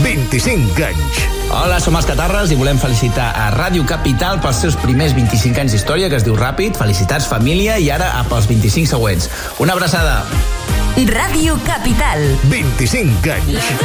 25 anys. Hola, som els Catarres i volem felicitar a Ràdio Capital pels seus primers 25 anys d'història, que es diu ràpid. Felicitats, família, i ara pels 25 següents. Una abraçada. Ràdio Capital. 25 anys.